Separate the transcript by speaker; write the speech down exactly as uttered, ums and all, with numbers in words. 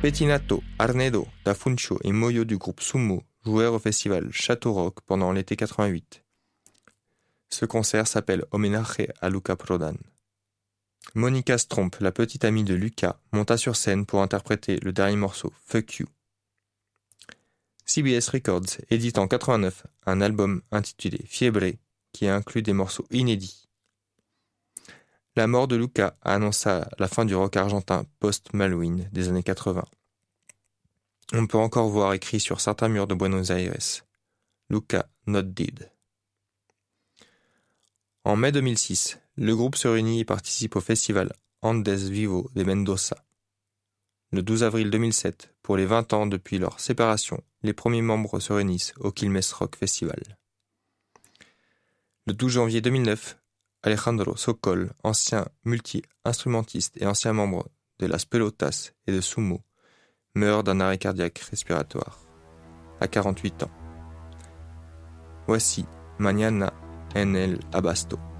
Speaker 1: Pettinato, Arnedo, Da Funcho et Moyo du groupe Sumo jouèrent au festival Château Rock pendant l'été quatre-vingt-huit. Ce concert s'appelle Homenaje a Luca Prodan. Monica Stromp, la petite amie de Luca, monta sur scène pour interpréter le dernier morceau, Fuck You. C B S Records édite en quatre-vingt-neuf un album intitulé Fiebre qui inclut des morceaux inédits. La mort de Luca annonça la fin du rock argentin post-Malouine des années quatre-vingts. On peut encore voir écrit sur certains murs de Buenos Aires « Luca not dead ». En mai deux mille six, le groupe se réunit et participe au festival Andes Vivo de Mendoza. Le douze avril deux mille sept, pour les vingt ans depuis leur séparation, les premiers membres se réunissent au Quilmes Rock Festival. Le douze janvier deux mille neuf, Alejandro Sokol, ancien multi-instrumentiste et ancien membre de Las Pelotas et de Sumo, meurt d'un arrêt cardiaque respiratoire, à quarante-huit ans. Voici Mañana en el Abasto.